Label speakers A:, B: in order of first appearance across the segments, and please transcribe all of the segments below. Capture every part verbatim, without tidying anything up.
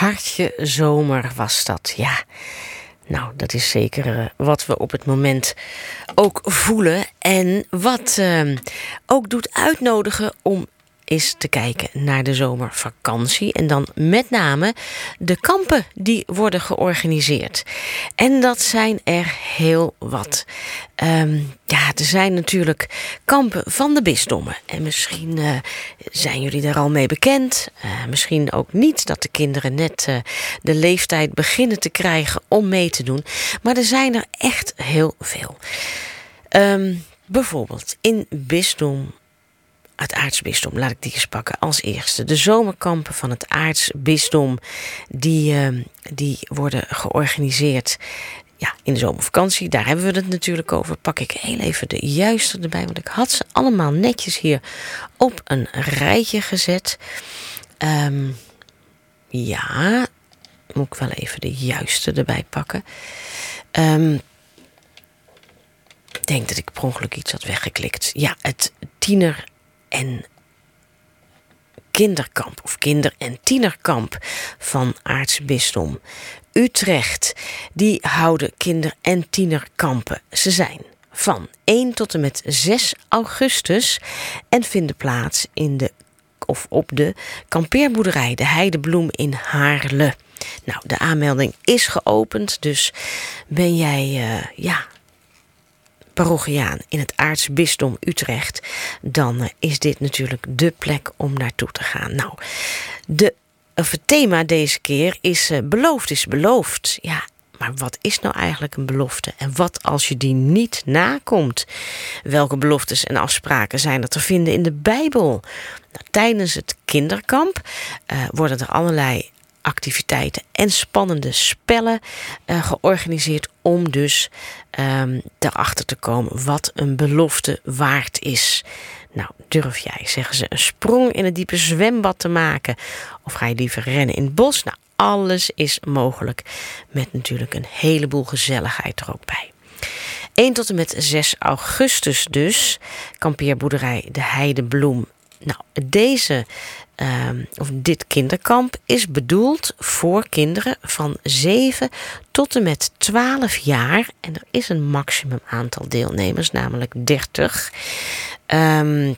A: Hartje zomer was dat, ja. Nou, dat is zeker uh, wat we op het moment ook voelen. En wat uh, ook doet uitnodigen om eens te kijken naar de zomervakantie. En dan met name de kampen die worden georganiseerd. En dat zijn er heel wat. Um, ja, er zijn natuurlijk kampen van de bisdommen. En misschien uh, zijn jullie er al mee bekend. Uh, misschien ook niet, dat de kinderen net uh, de leeftijd beginnen te krijgen om mee te doen. Maar er zijn er echt heel veel. Um, bijvoorbeeld in bisdom, het aartsbisdom, laat ik die eens pakken als eerste. De zomerkampen van het aartsbisdom, die, uh, die worden georganiseerd ja, in de zomervakantie. Daar hebben we het natuurlijk over. Pak ik heel even de juiste erbij, want ik had ze allemaal netjes hier op een rijtje gezet. Um, ja, moet ik wel even de juiste erbij pakken. Um, ik denk dat ik per ongeluk iets had weggeklikt. Ja, het tiener- en kinderkamp of kinder- en tienerkamp van aartsbisdom Utrecht. Die houden kinder- en tienerkampen. Ze zijn van één tot en met zes augustus en vinden plaats in de of op de kampeerboerderij De Heidebloem in Haarle. Nou, de aanmelding is geopend, dus ben jij uh, ja parochiaan in het aartsbisdom Utrecht, dan uh, is dit natuurlijk de plek om naartoe te gaan. Nou, de, of het thema deze keer is uh, beloofd is beloofd. Ja, maar wat is nou eigenlijk een belofte? En wat als je die niet nakomt? Welke beloftes en afspraken zijn er te vinden in de Bijbel? Nou, tijdens het kinderkamp uh, worden er allerlei activiteiten en spannende spellen uh, georganiseerd om dus um, erachter te komen wat een belofte waard is. Nou, durf jij, zeggen ze, een sprong in het diepe zwembad te maken? Of ga je liever rennen in het bos? Nou, alles is mogelijk, met natuurlijk een heleboel gezelligheid er ook bij. één tot en met zes augustus dus, kampeerboerderij De Heidebloem. Nou, deze, uh, of dit kinderkamp is bedoeld voor kinderen van zeven tot en met twaalf jaar. En er is een maximum aantal deelnemers, namelijk dertig. Um,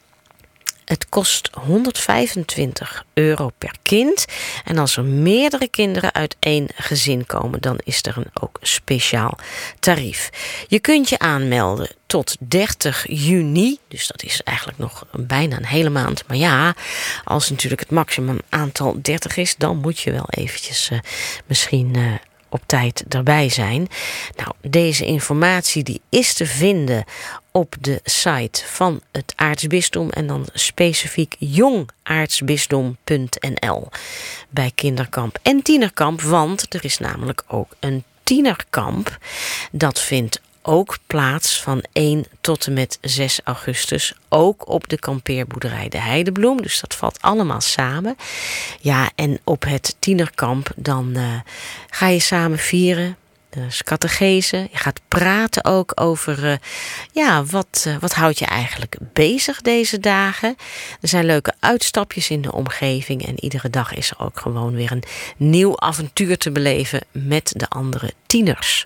A: Het kost honderdvijfentwintig euro per kind. En als er meerdere kinderen uit één gezin komen, dan is er een ook speciaal tarief. Je kunt je aanmelden tot dertig juni. Dus dat is eigenlijk nog bijna een hele maand. Maar ja, als natuurlijk het maximum aantal dertig is, dan moet je wel eventjes uh, misschien Uh, op tijd erbij zijn. Nou, deze informatie die is te vinden op de site van het aartsbisdom en dan specifiek jongaartsbisdom punt n l bij kinderkamp en tienerkamp, want er is namelijk ook een tienerkamp. Dat vindt ook plaats van één tot en met zes augustus, ook op de kampeerboerderij De Heidebloem. Dus dat valt allemaal samen. Ja, en op het tienerkamp dan uh, ga je samen vieren. Dus catechese. Je gaat praten ook over uh, ja, wat, uh, wat houdt je eigenlijk bezig deze dagen. Er zijn leuke uitstapjes in de omgeving en iedere dag is er ook gewoon weer een nieuw avontuur te beleven met de andere tieners.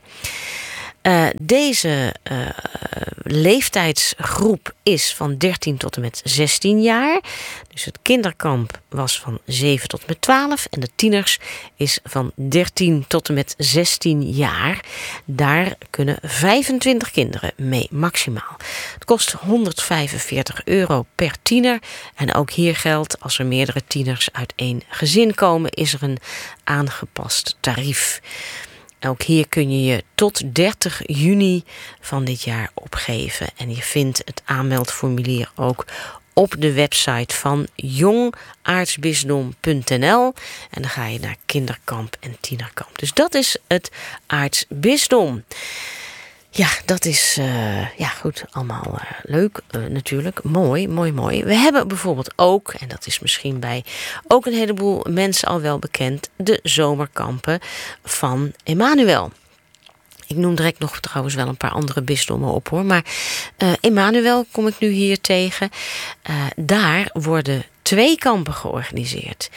A: Uh, deze uh, leeftijdsgroep is van dertien tot en met zestien jaar. Dus het kinderkamp was van zeven tot en met twaalf. En de tieners is van dertien tot en met zestien jaar. Daar kunnen vijfentwintig kinderen mee maximaal. Het kost honderdvijfenveertig euro per tiener. En ook hier geldt, als er meerdere tieners uit één gezin komen, is er een aangepast tarief. Ook hier kun je je tot dertig juni van dit jaar opgeven. En je vindt het aanmeldformulier ook op de website van jongaartsbisdom punt n l. En dan ga je naar kinderkamp en tienerkamp. Dus dat is het aartsbisdom. Ja, dat is uh, ja, goed, allemaal uh, leuk uh, natuurlijk. Mooi, mooi, mooi. We hebben bijvoorbeeld ook, en dat is misschien bij ook een heleboel mensen al wel bekend, de zomerkampen van Emmanuel. Ik noem direct nog trouwens wel een paar andere bisdommen op hoor. Maar uh, Emmanuel kom ik nu hier tegen. Uh, daar worden twee kampen georganiseerd.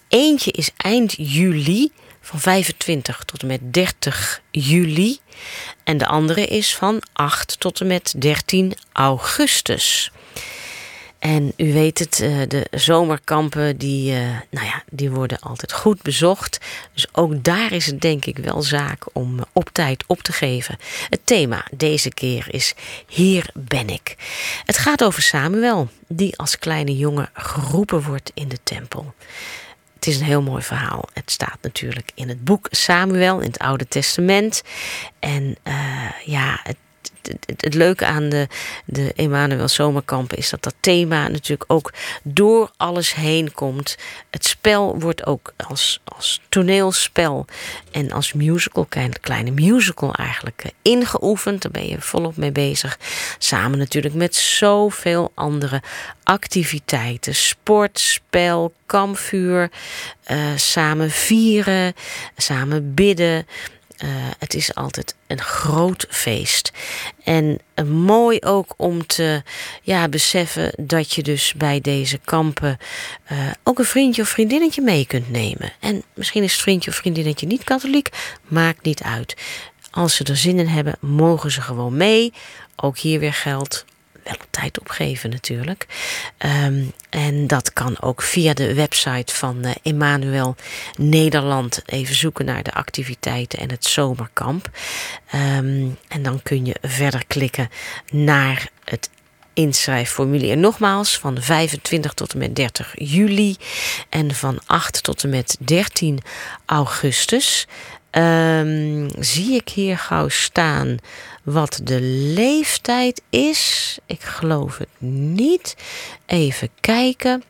A: Eentje is eind juli, van vijfentwintig tot en met dertig juli. En de andere is van acht tot en met dertien augustus. En u weet het, de zomerkampen die, nou ja, die worden altijd goed bezocht. Dus ook daar is het denk ik wel zaak om op tijd op te geven. Het thema deze keer is Hier ben ik. Het gaat over Samuel, die als kleine jongen geroepen wordt in de tempel. Het is een heel mooi verhaal. Het staat natuurlijk in het boek Samuel in het Oude Testament. En uh, ja, het Het, het, het leuke aan de, de Emmanuel Zomerkampen is dat dat thema natuurlijk ook door alles heen komt. Het spel wordt ook als, als toneelspel en als musical, kleine, kleine musical eigenlijk ingeoefend. Daar ben je volop mee bezig. Samen natuurlijk met zoveel andere activiteiten. Sport, spel, kampvuur, uh, samen vieren, samen bidden. Uh, het is altijd een groot feest. En uh, mooi ook om te ja, beseffen dat je dus bij deze kampen uh, ook een vriendje of vriendinnetje mee kunt nemen. En misschien is het vriendje of vriendinnetje niet katholiek, maakt niet uit. Als ze er zin in hebben, mogen ze gewoon mee. Ook hier weer geldt, wel op tijd opgeven natuurlijk. Um, en dat kan ook via de website van uh, Emmanuel Nederland. Even zoeken naar de activiteiten en het zomerkamp. Um, en dan kun je verder klikken naar het inschrijfformulier. Nogmaals, van vijfentwintig tot en met dertig juli. En van acht tot en met dertien augustus. Um, zie ik hier gauw staan wat de leeftijd is? Ik geloof het niet. Even kijken.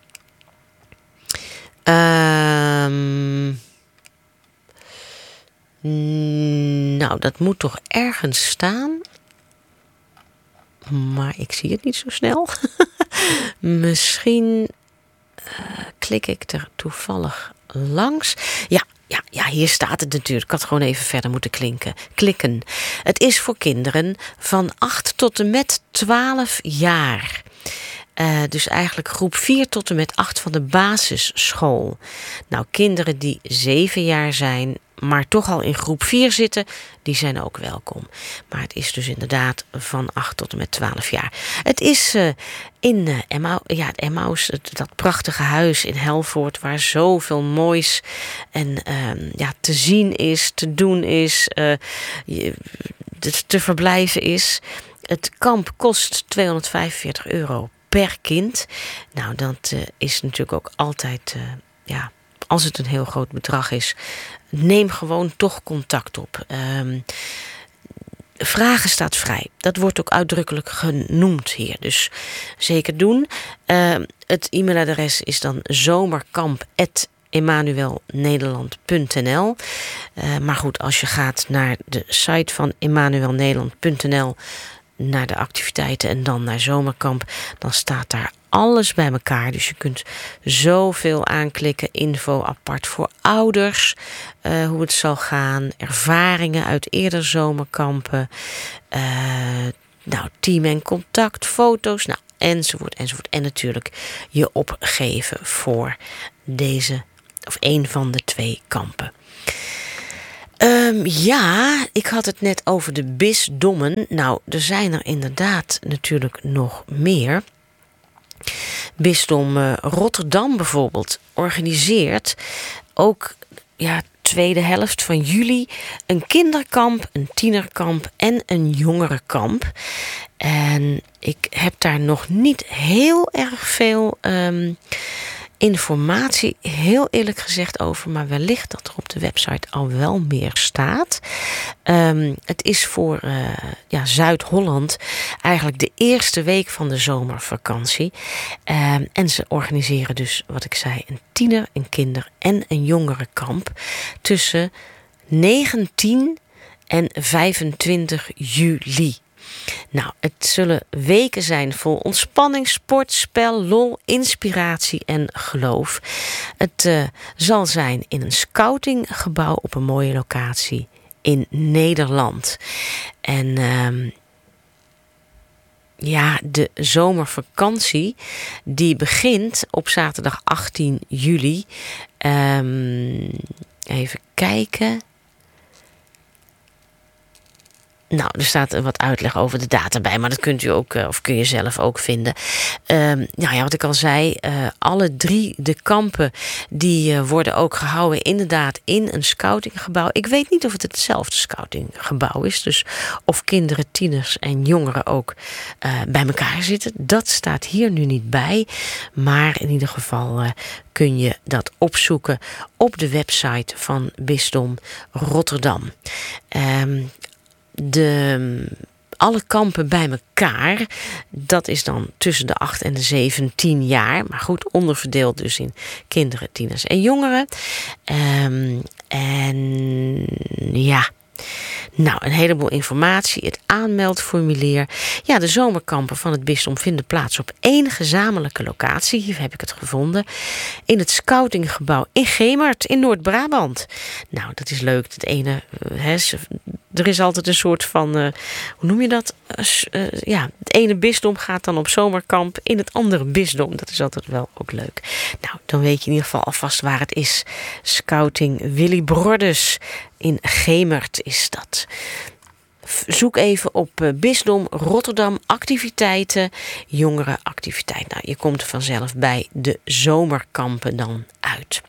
A: Um, nou, dat moet toch ergens staan. Maar ik zie het niet zo snel. Misschien uh, klik ik er toevallig langs. Ja. Ja, ja, hier staat het natuurlijk. Ik had gewoon even verder moeten klinken, klikken. Het is voor kinderen van acht tot en met twaalf jaar. Uh, dus eigenlijk groep vier tot en met acht van de basisschool. Nou, kinderen die zeven jaar zijn, maar toch al in groep vier zitten, die zijn ook welkom. Maar het is dus inderdaad van acht tot en met twaalf jaar. Het is uh, in uh, Emmaus, ja, het Emmaus, het, dat prachtige huis in Helvoort, waar zoveel moois en uh, ja, te zien is, te doen is, uh, je, te verblijven is. Het kamp kost tweehonderdvijfenveertig euro per kind. Nou, dat uh, is natuurlijk ook altijd, uh, ja, als het een heel groot bedrag is, neem gewoon toch contact op. Um, vragen staat vrij. Dat wordt ook uitdrukkelijk genoemd hier. Dus zeker doen. Uh, het e-mailadres is dan zomerkamp apenstaartje emmanuelnederland punt n l. Uh, maar goed, als je gaat naar de site van emmanuelnederland punt n l, naar de activiteiten en dan naar zomerkamp, dan staat daar alles bij elkaar. Dus je kunt zoveel aanklikken. Info apart voor ouders. Uh, hoe het zal gaan. Ervaringen uit eerder zomerkampen. Uh, nou, team en contact. Foto's. Nou, enzovoort, enzovoort. En natuurlijk je opgeven voor deze of een van de twee kampen. Um, ja, ik had het net over de bisdommen. Nou, er zijn er inderdaad natuurlijk nog meer. Bisdom uh, Rotterdam bijvoorbeeld organiseert ook, ja, tweede helft van juli een kinderkamp, een tienerkamp en een jongerenkamp. En ik heb daar nog niet heel erg veel um, informatie, heel eerlijk gezegd, over, maar wellicht dat er op de website al wel meer staat. Um, het is voor uh, ja, Zuid-Holland eigenlijk de eerste week van de zomervakantie. Um, en ze organiseren dus, wat ik zei, een tiener, een kinder- en een jongerenkamp tussen negentien en vijfentwintig juli. Nou, het zullen weken zijn vol ontspanning, sport, spel, lol, inspiratie en geloof. Het uh, zal zijn in een scoutinggebouw op een mooie locatie in Nederland. En uh, ja, de zomervakantie die begint op zaterdag achttien juli. Um, even kijken. Nou, er staat wat uitleg over de data bij, maar dat kunt u ook, of kun je zelf ook vinden. Um, nou ja, wat ik al zei, uh, alle drie de kampen die uh, worden ook gehouden inderdaad in een scoutinggebouw. Ik weet niet of het hetzelfde scoutinggebouw is, dus of kinderen, tieners en jongeren ook uh, bij elkaar zitten. Dat staat hier nu niet bij, maar in ieder geval uh, kun je dat opzoeken op de website van Bisdom Rotterdam. Um, De, alle kampen bij elkaar, dat is dan tussen de acht en de zeventien jaar. Maar goed, onderverdeeld dus in kinderen, tieners en jongeren. Um, en ja... Nou, een heleboel informatie, het aanmeldformulier. Ja, de zomerkampen van het bisdom vinden plaats op één gezamenlijke locatie. Hier heb ik het gevonden. In het scoutinggebouw in Gemert in Noord-Brabant. Nou, dat is leuk. Het ene, hè, er is altijd een soort van, uh, hoe noem je dat? Uh, uh, ja, het ene bisdom gaat dan op zomerkamp in het andere bisdom. Dat is altijd wel ook leuk. Nou, dan weet je in ieder geval alvast waar het is. Scouting Willy Brodus in Gemert is dat. Zoek even op uh, Bisdom Rotterdam activiteiten, jongerenactiviteit. Nou, je komt er vanzelf bij de zomerkampen dan uit.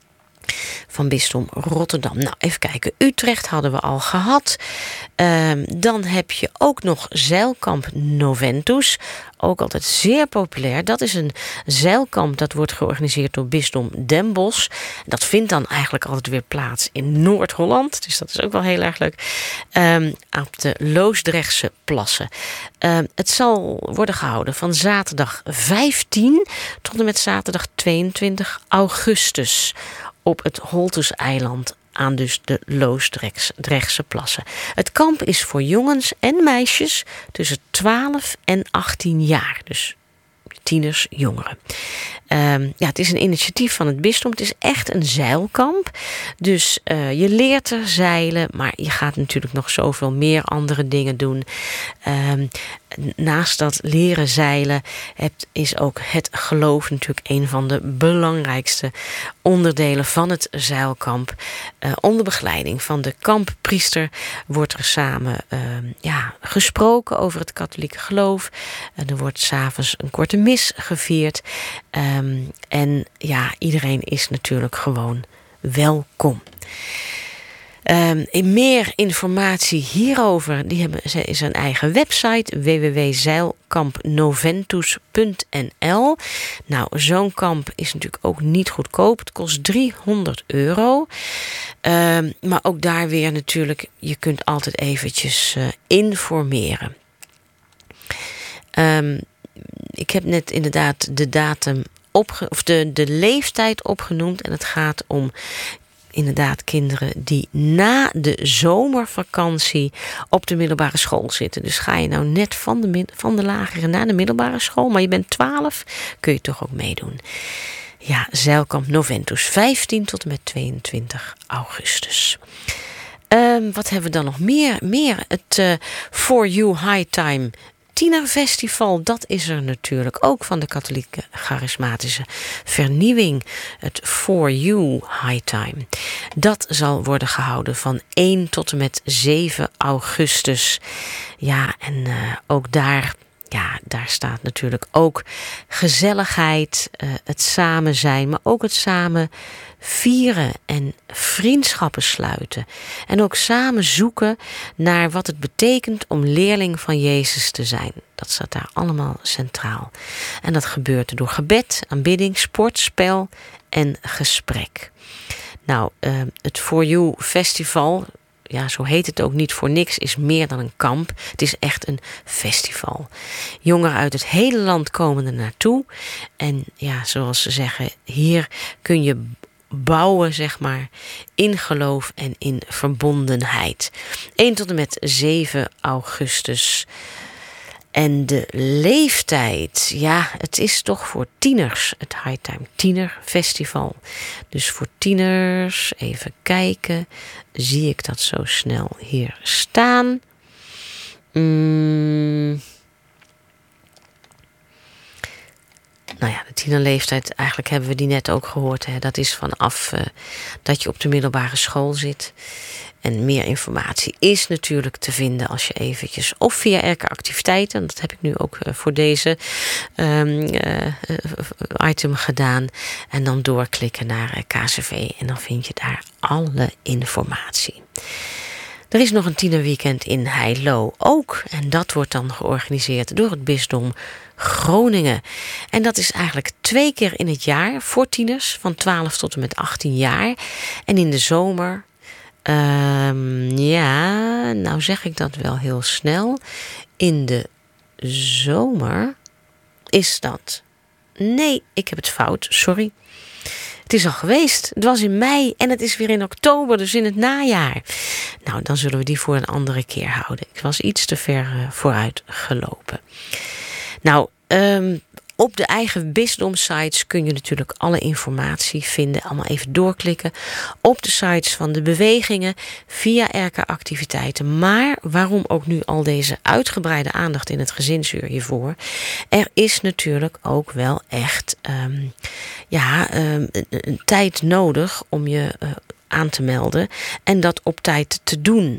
A: Van Bisdom Rotterdam. Nou, even kijken. Utrecht hadden we al gehad. Uh, dan heb je ook nog Zeilkamp Noventus. Ook altijd zeer populair. Dat is een zeilkamp dat wordt georganiseerd door Bisdom Den Bosch. Dat vindt dan eigenlijk altijd weer plaats in Noord-Holland. Dus dat is ook wel heel erg leuk. Um, op de Loosdrechtse plassen. Um, het zal worden gehouden van zaterdag vijftien tot en met zaterdag tweeëntwintig augustus. Op het Holtuseiland aan dus de Loosdrechtse plassen. Het kamp is voor jongens en meisjes tussen twaalf en achttien jaar. Dus tieners, jongeren. Um, ja, het is een initiatief van het bisdom. Het is echt een zeilkamp. Dus uh, je leert er zeilen, maar je gaat natuurlijk nog zoveel meer andere dingen doen. Um, naast dat leren zeilen het is ook het geloof natuurlijk een van de belangrijkste onderdelen van het zeilkamp. Uh, onder begeleiding van de kamppriester wordt er samen uh, ja, gesproken over het katholieke geloof. Uh, er wordt 's avonds een korte mis gevierd. Um, en ja, iedereen is natuurlijk gewoon welkom. Um, meer informatie hierover, die hebben ze is een eigen website, w w w punt zeilkampnoventus punt n l. Nou, zo'n kamp is natuurlijk ook niet goedkoop. Het kost driehonderd euro. Um, maar ook daar weer natuurlijk, je kunt altijd eventjes uh, informeren. Um, ik heb net inderdaad de datum opge- of de, de leeftijd opgenoemd. En het gaat om inderdaad kinderen die na de zomervakantie op de middelbare school zitten. Dus ga je nou net van de, mid- van de lagere naar de middelbare school, maar je bent twaalf, kun je toch ook meedoen. Ja, Zeilkamp Noventus, vijftien tot en met tweeëntwintig augustus. Um, wat hebben we dan nog meer? Meer het uh, For You High Time Tienerfestival, dat is er natuurlijk ook van de katholieke charismatische vernieuwing. Het For You High Time. Dat zal worden gehouden van één tot en met zeven augustus. Ja, en uh, ook daar, ja, daar staat natuurlijk ook gezelligheid, uh, het samen zijn, maar ook het samen vieren en vriendschappen sluiten. En ook samen zoeken naar wat het betekent om leerling van Jezus te zijn. Dat staat daar allemaal centraal. En dat gebeurt door gebed, aanbidding, sport, spel en gesprek. Nou, uh, het For You Festival, ja, zo heet het ook niet voor niks, is meer dan een kamp. Het is echt een festival. Jongeren uit het hele land komen er naartoe. En ja, zoals ze zeggen, hier kun je bouwen, zeg maar, in geloof en in verbondenheid. één tot en met zeven augustus. En de leeftijd, ja, het is toch voor tieners, het High Time Tiener Festival. Dus voor tieners, even kijken, zie ik dat zo snel hier staan. Mm. nou ja, de tienerleeftijd, eigenlijk hebben we die net ook gehoord. Hè, dat is vanaf uh, dat je op de middelbare school zit. En meer informatie is natuurlijk te vinden als je eventjes of via R K Activiteiten, dat heb ik nu ook uh, voor deze um, uh, uh, item gedaan. En dan doorklikken naar uh, K C V en dan vind je daar alle informatie. Er is nog een tienerweekend in Heilo ook. En dat wordt dan georganiseerd door het bisdom Groningen. En dat is eigenlijk twee keer in het jaar voor tieners van twaalf tot en met achttien jaar. En in de zomer, um, ja, nou zeg ik dat wel heel snel. In de zomer is dat... Nee, ik heb het fout, sorry. Het is al geweest. Het was in mei en het is weer in oktober, dus in het najaar. Nou, dan zullen we die voor een andere keer houden. Ik was iets te ver uh, vooruit gelopen. Nou, um, op de eigen bisdomsites kun je natuurlijk alle informatie vinden. Allemaal even doorklikken op de sites van de bewegingen via R K Activiteiten. Maar waarom ook nu al deze uitgebreide aandacht in het gezinsuur hiervoor? Er is natuurlijk ook wel echt um, ja, um, een, een tijd nodig om je uh, aan te melden. En dat op tijd te doen.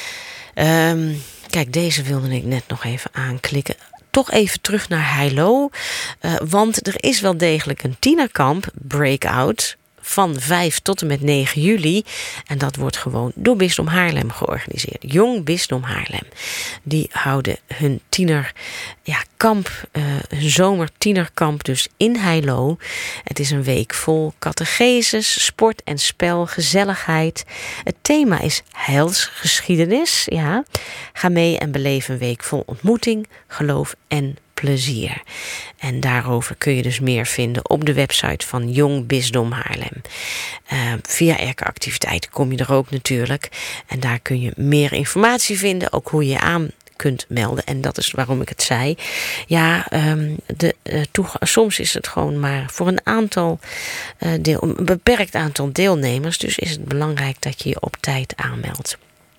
A: Um, kijk, deze wilde ik net nog even aanklikken. Toch even terug naar Heilo. Uh, want er is wel degelijk een tienerkamp, Breakout, van vijf tot en met negen juli. En dat wordt gewoon door Bisdom Haarlem georganiseerd. Jong Bisdom Haarlem. Die houden hun tiener, ja, kamp, uh, hun zomertienerkamp dus in Heilo. Het is een week vol catecheses, sport en spel, gezelligheid. Het thema is heilsgeschiedenis. Ja. Ga mee en beleef een week vol ontmoeting, geloof en plezier. En daarover kun je dus meer vinden op de website van Jong Bisdom Haarlem. Uh, via R K Activiteiten kom je er ook natuurlijk. En daar kun je meer informatie vinden, ook hoe je je aan kunt melden. En dat is waarom ik het zei. Ja, um, de, uh, toeg- soms is het gewoon maar voor een aantal uh, deel, een beperkt aantal deelnemers. Dus is het belangrijk dat je je op tijd aanmeldt.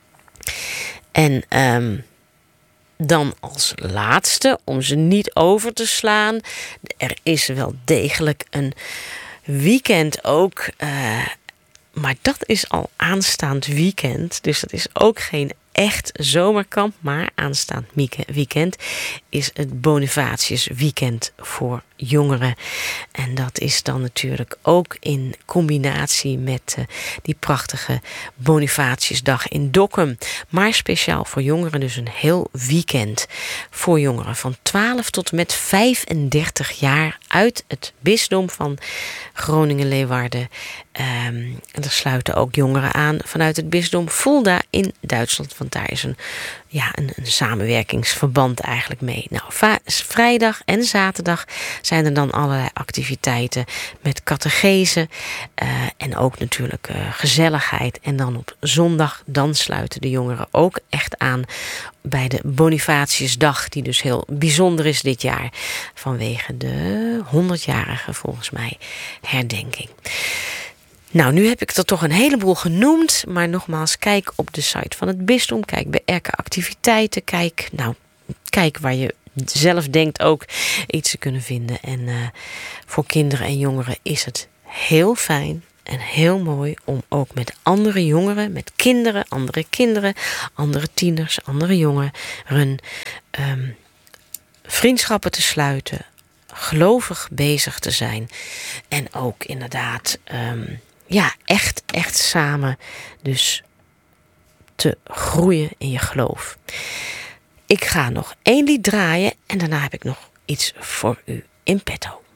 A: En um, dan als laatste, om ze niet over te slaan, er is wel degelijk een weekend ook, uh, maar dat is al aanstaand weekend, dus dat is ook geen echt zomerkamp, maar aanstaand weekend is het Bonifatius weekend voor jongeren. En dat is dan natuurlijk ook in combinatie met uh, die prachtige Bonifatiusdag in Dokkum. Maar speciaal voor jongeren dus een heel weekend voor jongeren van twaalf tot en met vijfendertig jaar uit het bisdom van Groningen-Leeuwarden. Um, en er sluiten ook jongeren aan vanuit het bisdom Fulda in Duitsland, want daar is een, ja, een, een samenwerkingsverband eigenlijk mee. Nou, va- vrijdag en zaterdag zijn er dan allerlei activiteiten met catechese uh, en ook natuurlijk uh, gezelligheid. En dan op zondag, dan sluiten de jongeren ook echt aan bij de Bonifatiusdag, die dus heel bijzonder is dit jaar vanwege de honderdjarige volgens mij herdenking. Nou, nu heb ik er toch een heleboel genoemd. Maar nogmaals, kijk op de site van het bisdom. Kijk bij R K Activiteiten. Kijk, nou, kijk waar je zelf denkt ook iets te kunnen vinden. En uh, voor kinderen en jongeren is het heel fijn en heel mooi om ook met andere jongeren, met kinderen, andere kinderen, andere tieners, andere jongeren, um, vriendschappen te sluiten, gelovig bezig te zijn en ook inderdaad Um, Ja, echt, echt samen dus te groeien in je geloof. Ik ga nog één lied draaien en daarna heb ik nog iets voor u in petto.